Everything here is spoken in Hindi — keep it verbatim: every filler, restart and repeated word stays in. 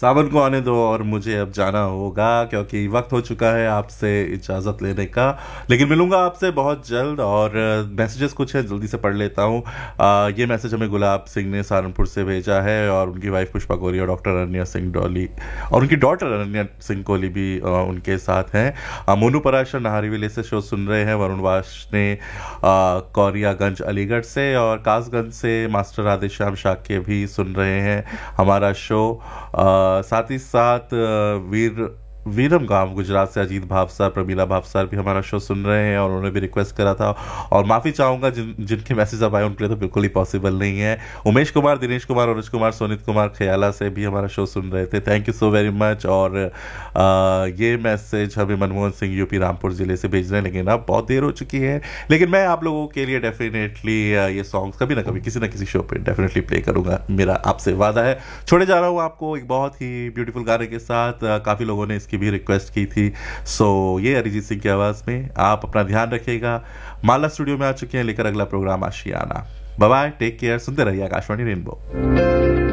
सावन को आने दो और मुझे अब जाना होगा क्योंकि वक्त हो चुका है आपसे इजाज़त लेने का। लेकिन मिलूंगा आपसे बहुत जल्द। और मैसेजेस कुछ है, जल्दी से पढ़ लेता हूँ। आ, ये मैसेज हमें गुलाब सिंह ने सहारनपुर से भेजा है और उनकी वाइफ पुष्पा कोहली और डॉक्टर अनन्या सिंह डोली और उनकी डॉटर अनन्या सिंह कोहली भी आ, उनके साथ हैं। आ, मोनू पराशर नाहरीविले से शो सुन रहे हैं। वरुण वाश ने कौरियागंज अलीगढ़ से और कासगंज से मास्टर राधेश्याम शाक्य भी सुन रहे हैं हमारा शो। आ, साथ ही साथ वीर वीरम गांव गुजरात से अजीत भावसार, प्रमीला भावसार भी हमारा शो सुन रहे हैं और उन्होंने भी रिक्वेस्ट करा था। और माफ़ी चाहूँगा जिन जिनके मैसेज अब आए उनके लिए तो बिल्कुल ही पॉसिबल नहीं है। उमेश कुमार, दिनेश कुमार, अनुज कुमार, सोनित कुमार खयाला से भी हमारा शो सुन रहे थे। Thank you so very much. और आ, ये मैसेज हमें मनमोहन सिंह यूपी रामपुर ज़िले से भेज रहे हैं, लेकिन अब बहुत देर हो चुकी है। लेकिन मैं आप लोगों के लिए डेफिनेटली ये सॉन्ग्स कभी ना कभी किसी ना किसी शो पर डेफिनेटली प्ले करूँगा, मेरा आपसे वादा है। छोड़े जा रहा हूँ आपको एक बहुत ही ब्यूटीफुल गाने के साथ। काफ़ी लोगों ने इसकी भी रिक्वेस्ट की थी। सो ये अरिजीत सिंह की आवाज़ में। आप अपना ध्यान रखिएगा। माला स्टूडियो में आ चुके हैं लेकर अगला प्रोग्राम आशियाना। बाय बाय, टेक केयर, सुनते रहिए आकाशवाणी रेनबो।